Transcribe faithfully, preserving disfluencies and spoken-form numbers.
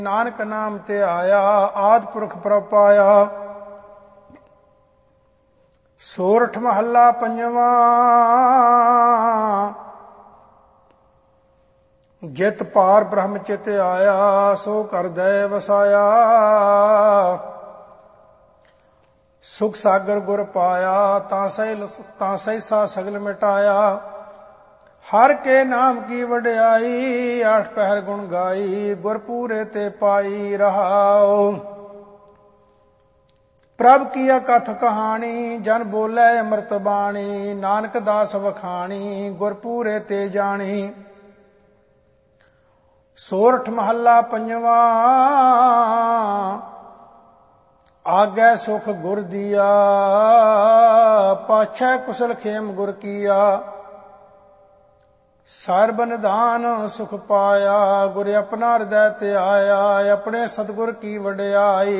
ਨਾਨਕ ਨਾਮ ਤੇ ਆਇਆ, ਆਦਿ ਪੁਰਖ ਪ੍ਰਭ ਪਾਇਆ। ਸੋਰਠ ਮਹੱਲਾ ਪੰਜਵਾਂ। ਜਿਤ ਪਾਰ ਬ੍ਰਹਮ ਚਿਤ ਆਇਆ, ਸੋ ਕਰਦੈ ਵਸਾਇਆ। ਸੁਖ ਸਾਗਰ ਗੁਰ ਪਾਇਆ, ਤਾਂ ਸਹਿ ਤਾਂ ਸਹਿਸਾ ਸਗਲ ਮਿਟਾਇਆ। ਹਰ ਕੇ ਨਾਮ ਕੀ ਵਡਿਆਈ, ਆਠ ਪਹਿਰ ਗੁਣ ਗਾਈ। ਗੁਰ ਪੂਰੇ ਤੇ ਪਾਈ ਰਹਾਉ। ਪ੍ਰਭ ਕੀ ਅਕਥ ਕਹਾਣੀ, ਜਨ ਬੋਲੇ ਅੰਮ੍ਰਿਤ ਬਾਣੀ। ਨਾਨਕ ਦਾਸ ਵਖਾਣੀ, ਗੁਰ ਪੂਰੇ ਤੇ ਜਾਣੀ। ਸੋਰਠ ਮਹੱਲਾ ਪੰਜਵਾਂ। ਆਗੈ ਸੁਖ ਗੁਰ ਦੀਆ, ਪਾਛੈ ਕੁਸਲ ਖੇਮ ਗੁਰ ਕੀਆ। ਸਰਬ ਨਿਧਾਨ ਸੁਖ ਪਾਇਆ, ਗੁਰ ਆਪਣਾ ਹਿਰਦੈ ਤੇ ਆਇਆ। ਆਪਣੇ ਸਤਿਗੁਰ ਕੀ ਵਡਿਆਈ,